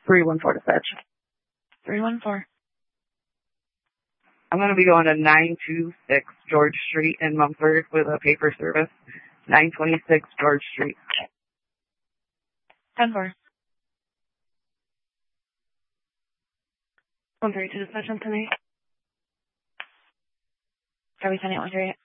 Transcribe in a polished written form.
314 dispatch. 314. I'm going to be going to 926 George Street in Mumford with a paper service. 926 George Street. 10-4. 132 dispatch on 10-8. Are we sending it 138?